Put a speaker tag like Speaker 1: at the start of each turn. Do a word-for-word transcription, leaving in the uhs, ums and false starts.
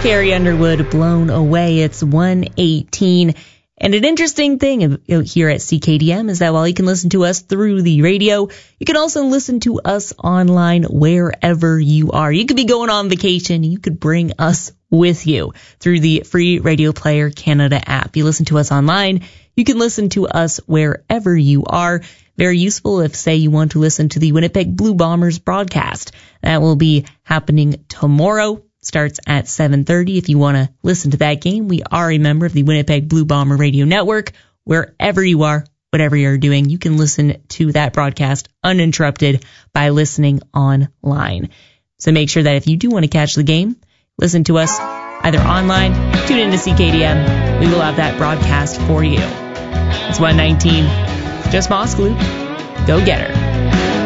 Speaker 1: Carrie Underwood, Blown Away. It's one eighteen. And an interesting thing here at C K D M is that while you can listen to us through the radio, you can also listen to us online wherever you are. You could be going on vacation. You could bring us with you through the free Radio Player Canada app. You listen to us online. You can listen to us wherever you are. Very useful if, say, you want to listen to the Winnipeg Blue Bombers broadcast. That will be happening tomorrow. Starts at seven thirty. If you want to listen to that game, we are a member of the Winnipeg Blue Bomber Radio Network. Wherever you are, whatever you're doing, you can listen to that broadcast uninterrupted by listening online. So make sure that if you do want to catch the game, listen to us either online, tune into C K D M. We will have that broadcast for you. It's one nineteen. Just Moss Glue. Go get her.